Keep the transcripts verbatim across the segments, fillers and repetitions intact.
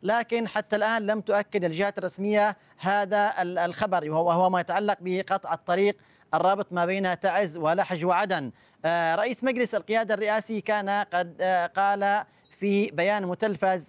لكن حتى الآن لم تؤكد الجهات الرسمية هذا الخبر، وهو ما يتعلق بقطع الطريق الرابط ما بين تعز ولحج وعدن. رئيس مجلس القيادة الرئاسي كان قد قال في بيان متلفز،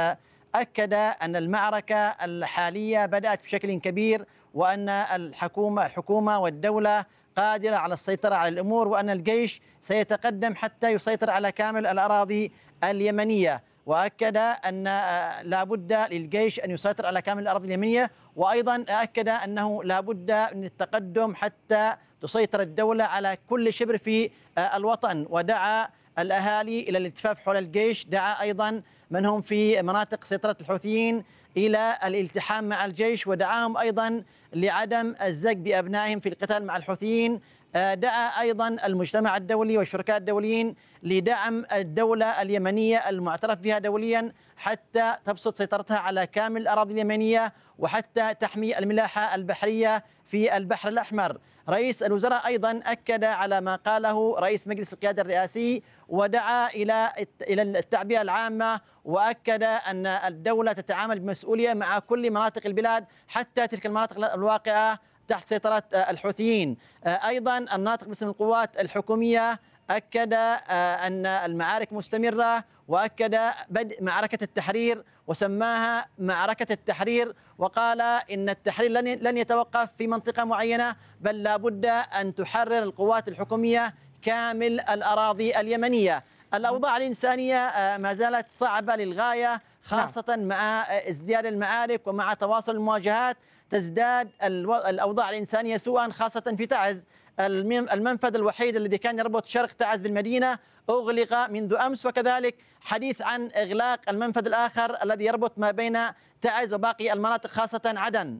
أكد أن المعركة الحالية بدأت بشكل كبير، وأن الحكومة الحكومة والدولة قادرة على السيطرة على الأمور، وأن الجيش سيتقدم حتى يسيطر على كامل الأراضي اليمنية. وأكد أن لا بد للجيش أن يسيطر على كامل الأراضي اليمنية، وأيضا أكد أنه لا بد من التقدم حتى تسيطر الدولة على كل شبر في الوطن. ودعا الأهالي إلى الالتفاف حول الجيش، دعا أيضا من هم في مناطق سيطرة الحوثيين إلى الالتحام مع الجيش، ودعاهم أيضا لعدم الزج بأبنائهم في القتال مع الحوثيين. دعا أيضا المجتمع الدولي والشركاء الدوليين لدعم الدولة اليمنية المعترف بها دوليا حتى تبسط سيطرتها على كامل الأراضي اليمنية، وحتى تحمي الملاحة البحرية في البحر الأحمر. رئيس الوزراء أيضا أكد على ما قاله رئيس مجلس القيادة الرئاسي، ودعا إلى إلى التعبئة العامة، وأكد أن الدولة تتعامل بمسؤولية مع كل مناطق البلاد حتى تلك المناطق الواقعة تحت سيطرة الحوثيين. أيضا الناطق باسم القوات الحكومية أكد أن المعارك مستمرة، وأكد بدء معركة التحرير وسماها معركة التحرير، وقال إن التحرير لن يتوقف في منطقة معينة، بل لا بد أن تحرر القوات الحكومية كامل الأراضي اليمنية. الأوضاع الإنسانية ما زالت صعبة للغاية، خاصة مع ازدياد المعارك ومع تواصل المواجهات تزداد الأوضاع الإنسانية سوءا، خاصة في تعز. المنفذ الوحيد الذي كان يربط شرق تعز بالمدينة أغلق منذ أمس، وكذلك حديث عن إغلاق المنفذ الآخر الذي يربط ما بين تعز وباقي المناطق خاصة عدن.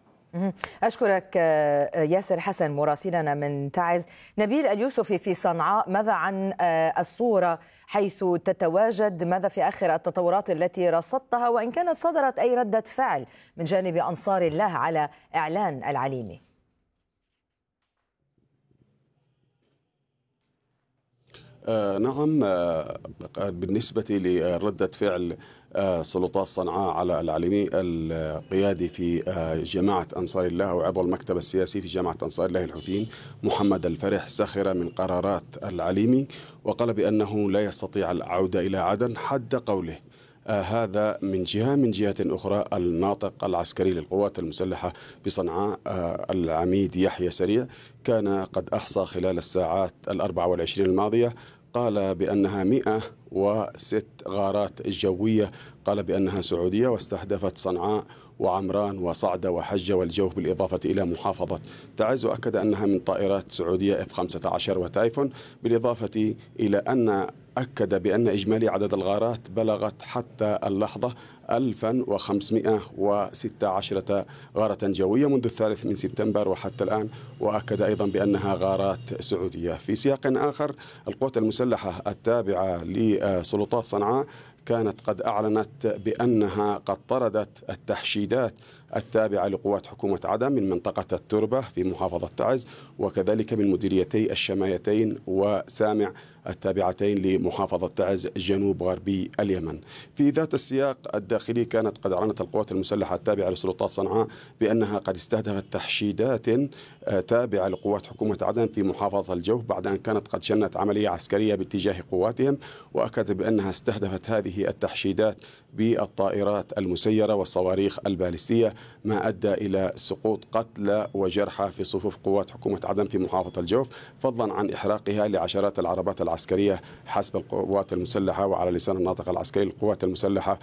أشكرك ياسر حسن مراسلنا من تعز. نبيل اليوسفي في صنعاء، ماذا عن الصورة حيث تتواجد؟ ماذا في آخر التطورات التي رصدتها، وإن كانت صدرت أي ردة فعل من جانب أنصار الله على إعلان العليمي؟ آه نعم، آه بالنسبة لردة فعل آه سلطات صنعاء على العليمي، القيادي في آه جماعة أنصار الله أو عضو المكتب السياسي في جماعة أنصار الله الحوثيين محمد الفرح سخر من قرارات العليمي، وقال بأنه لا يستطيع العودة إلى عدن حد قوله. آه هذا من جهة. من جهة أخرى الناطق العسكري للقوات المسلحة بصنعاء آه العميد يحيى سريع كان قد أحصى خلال الساعات الأربع والعشرين الماضية، قال بأنها مئة وست غارات جوية، قال بأنها سعودية واستهدفت صنعاء وعمران وصعدة وحجة والجوف بالإضافة إلى محافظة تعز، وأكد أنها من طائرات سعودية إف خمسة عشر وتايفون، بالإضافة إلى أن أكد بأن إجمالي عدد الغارات بلغت حتى اللحظة ألفا وخمسمئة وستة عشر غارة جوية منذ الثالث من سبتمبر وحتى الآن، وأكد أيضا بأنها غارات سعودية. في سياق آخر، القوات المسلحة التابعة لسلطات صنعاء كانت قد أعلنت بأنها قد طردت التحشيدات التابعة لقوات حكومة عدن من منطقة التربة في محافظة تعز، وكذلك من مديريتي الشمايتين وسامع التابعتين لمحافظة تعز جنوب غربي اليمن. في ذات السياق الداخلي، كانت قد أعلنت القوات المسلحة التابعة لسلطات صنعاء بأنها قد استهدفت تحشيدات تابعة لقوات حكومة عدن في محافظة الجوف بعد أن كانت قد شنت عملية عسكرية باتجاه قواتهم، وأكد بأنها استهدفت هذه التحشيدات بالطائرات المسيرة والصواريخ البالستية، ما أدى إلى سقوط قتلى وجرحى في صفوف قوات حكومة عدن في محافظة الجوف، فضلا عن إحراقها لعشرات العربات العسكرية حسب القوات المسلحة وعلى لسان الناطق العسكري للقوات المسلحة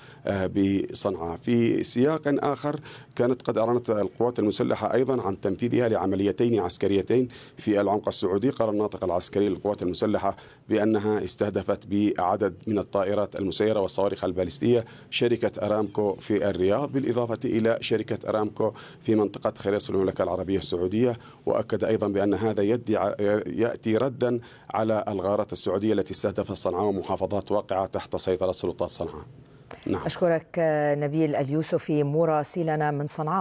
بصنعاء. في سياق آخر، كانت قد أعلنت القوات المسلحة أيضا عن تنفيذها لعمليتين عسكريتين في العمق السعودي. قال الناطق العسكري للقوات المسلحة بأنها استهدفت بعدد من الطائرات المسيرة والصواريخ البالستية شركة أرامكو في الرياض، بالإضافة إلى شركة أرامكو في منطقة خريص في المملكة العربية السعودية، وأكد أيضا بأن هذا يأتي ردا على الغارات السعودية التي استهدفت صنعاء ومحافظات واقعة تحت سيطرة سلطات صنعاء. نعم. أشكرك نبيل اليوسفي مراسلنا من صنعاء.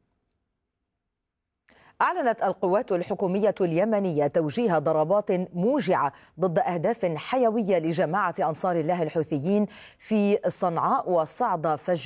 أعلنت القوات الحكومية اليمنية توجيه ضربات موجعة ضد أهداف حيوية لجماعة أنصار الله الحوثيين في صنعاء وصعدة فجر